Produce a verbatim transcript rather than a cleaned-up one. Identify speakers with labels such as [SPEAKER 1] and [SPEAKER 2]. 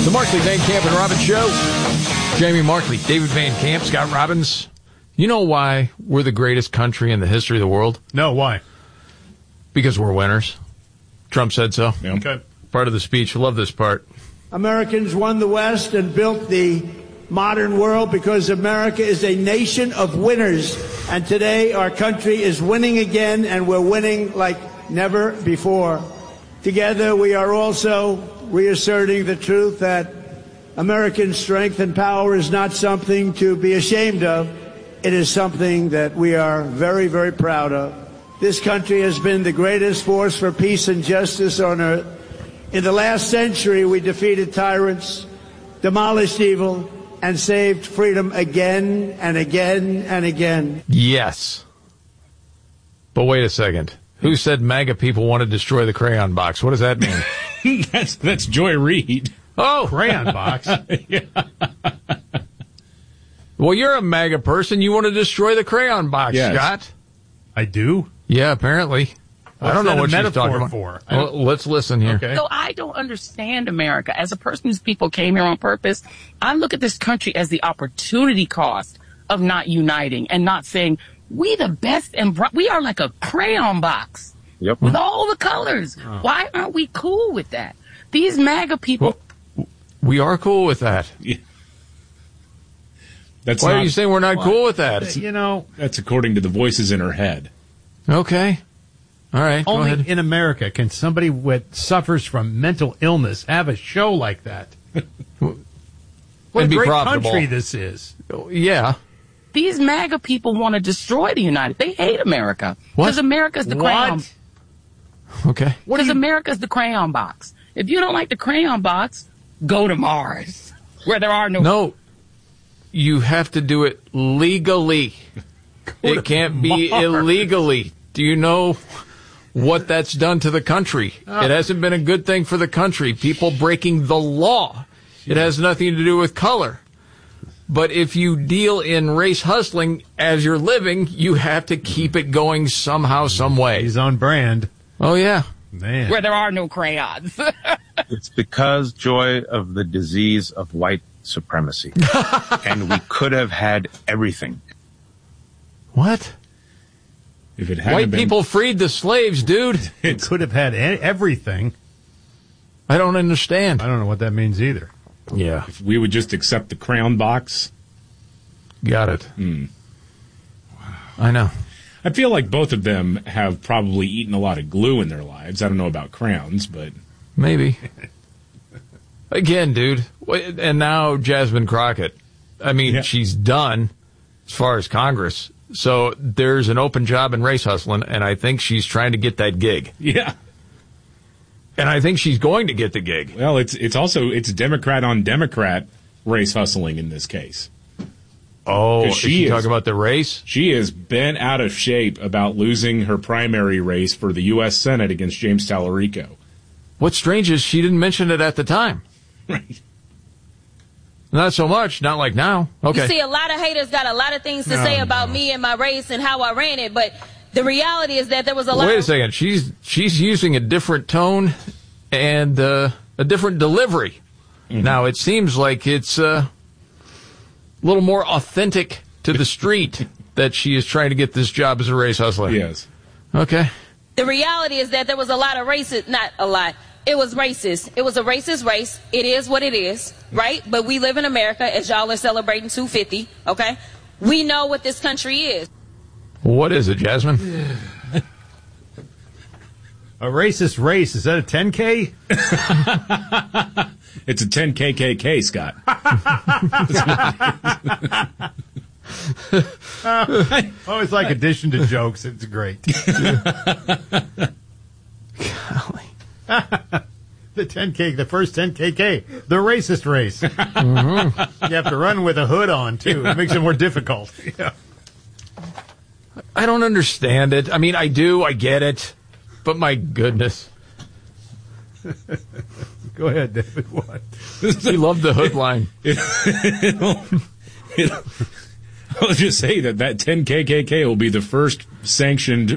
[SPEAKER 1] The Markley, Van Camp, and Robbins Show. Jamie Markley, David Van Camp, Scott Robbins. You know why we're the greatest country in the history of the world?
[SPEAKER 2] No, why?
[SPEAKER 1] Because we're winners. Trump said so.
[SPEAKER 2] Yeah. Okay.
[SPEAKER 1] Part of the speech. I love this part.
[SPEAKER 3] Americans won the West and built the modern world because America is a nation of winners. And today our country is winning again, and we're winning like never before. Together we are also reasserting the truth that American strength and power is not something to be ashamed of. It is something that we are very, very proud of. This country has been the greatest force for peace and justice on earth. In the last century, we defeated tyrants, demolished evil, and saved freedom again and again and again.
[SPEAKER 1] Yes. But wait a second. Who said MAGA people want to destroy the crayon box? What does that mean?
[SPEAKER 4] that's that's Joy Reid.
[SPEAKER 1] Oh,
[SPEAKER 2] crayon box.
[SPEAKER 4] Yeah.
[SPEAKER 1] Well, you're a MAGA person. You want to destroy the crayon box,
[SPEAKER 4] yes.
[SPEAKER 1] Scott?
[SPEAKER 2] I do.
[SPEAKER 1] Yeah, apparently.
[SPEAKER 2] What's
[SPEAKER 1] I don't know what she's talking about.
[SPEAKER 2] For?
[SPEAKER 1] Well, let's listen here.
[SPEAKER 2] Okay.
[SPEAKER 5] So I don't understand America. As a person whose people came here on purpose, I look at this country as the opportunity cost of not uniting and not saying we the best and br- we are like a crayon box.
[SPEAKER 6] Yep.
[SPEAKER 5] With all the colors.
[SPEAKER 2] Oh.
[SPEAKER 5] Why aren't we cool with that? These MAGA people.
[SPEAKER 1] Well, we are cool with that.
[SPEAKER 4] Yeah. That's
[SPEAKER 1] Why
[SPEAKER 4] not,
[SPEAKER 1] are you saying we're not cool with that?
[SPEAKER 2] You know,
[SPEAKER 4] that's according to the voices in her head.
[SPEAKER 1] Okay. All right. Go
[SPEAKER 2] only
[SPEAKER 1] ahead.
[SPEAKER 2] in America can somebody that suffers from mental illness have a show like that. What a
[SPEAKER 1] And be
[SPEAKER 2] great
[SPEAKER 1] profitable.
[SPEAKER 2] country this is.
[SPEAKER 1] Yeah.
[SPEAKER 5] These MAGA people want to destroy the United. They hate America.
[SPEAKER 1] What?
[SPEAKER 5] Because America's the
[SPEAKER 2] What?
[SPEAKER 5] crayon.
[SPEAKER 1] Okay.
[SPEAKER 2] What
[SPEAKER 5] Because
[SPEAKER 2] do you,
[SPEAKER 5] America's the crayon box. If you don't like the crayon box, go to Mars, where there are no.
[SPEAKER 1] No. You have to do it legally. It can't be
[SPEAKER 2] Mars.
[SPEAKER 1] illegally. Do you know what that's done to the country?
[SPEAKER 2] Oh.
[SPEAKER 1] It hasn't been a good thing for the country. People breaking the law. It has nothing to do with color. But if you deal in race hustling as you're living, you have to keep it going somehow, some way.
[SPEAKER 2] He's on brand.
[SPEAKER 1] Oh, yeah.
[SPEAKER 2] Man.
[SPEAKER 5] Where there are no crayons.
[SPEAKER 6] It's because, Joy, of the disease of white supremacy. And we could have had everything.
[SPEAKER 1] What?
[SPEAKER 4] If it hadn't
[SPEAKER 1] White
[SPEAKER 4] been,
[SPEAKER 1] people freed the slaves, dude.
[SPEAKER 2] It could have had e- everything.
[SPEAKER 1] I don't understand.
[SPEAKER 2] I don't know what that means either.
[SPEAKER 1] Yeah.
[SPEAKER 4] if we would just accept the crayon box.
[SPEAKER 1] Got it.
[SPEAKER 4] Mm.
[SPEAKER 1] I know.
[SPEAKER 4] I feel like both of them have probably eaten a lot of glue in their lives. I don't know about crayons, but
[SPEAKER 1] Maybe. Again, dude. And now Jasmine Crockett. I mean,
[SPEAKER 4] Yeah.
[SPEAKER 1] she's done as far as Congress. So there's an open job in race hustling, and I think she's trying to get that gig.
[SPEAKER 4] yeah.
[SPEAKER 1] And I think she's going to get the gig.
[SPEAKER 4] Well, it's it's also it's Democrat on Democrat race hustling in this case.
[SPEAKER 1] Oh,
[SPEAKER 4] 'Cause
[SPEAKER 1] is
[SPEAKER 4] she
[SPEAKER 1] she
[SPEAKER 4] is-
[SPEAKER 1] talking about the race?
[SPEAKER 4] She is bent out of shape about losing her primary race for the U S Senate against James Tallarico.
[SPEAKER 1] What's strange is she didn't mention it at the time.
[SPEAKER 4] Right.
[SPEAKER 1] Not so much. Not like now. Okay.
[SPEAKER 7] You see, a lot of haters got a lot of things to
[SPEAKER 2] No,
[SPEAKER 7] say about
[SPEAKER 2] no.
[SPEAKER 7] me and my race and how I ran it, but the reality is that there was a lot
[SPEAKER 1] Wait a
[SPEAKER 7] of...
[SPEAKER 1] second. She's she's using a different tone and uh, a different delivery.
[SPEAKER 4] Mm-hmm.
[SPEAKER 1] Now, it seems like it's uh, a little more authentic to the street that she is trying to get this job as a race hustler.
[SPEAKER 4] Yes.
[SPEAKER 1] Okay.
[SPEAKER 7] The reality is that there was a lot of racist, not a lot, it was racist. It was a racist race. It is what it is, right? But we live in America, as y'all are celebrating two fifty, okay? We know what this country is.
[SPEAKER 1] What is it, Jasmine?
[SPEAKER 2] A racist race. Is that a ten K?
[SPEAKER 4] It's a ten K K K, Scott.
[SPEAKER 2] I always like addition to jokes. It's great.
[SPEAKER 1] Golly.
[SPEAKER 2] The ten K, the first ten K K, the racist race. Mm-hmm. You have to run with a hood on, too. It makes it more difficult. Yeah.
[SPEAKER 1] I don't understand it. I mean, I do. I get it. But my goodness.
[SPEAKER 2] Go ahead, David. What?
[SPEAKER 1] He loved the hood line.
[SPEAKER 4] It'll, it'll, I'll just say that that ten K K K will be the first sanctioned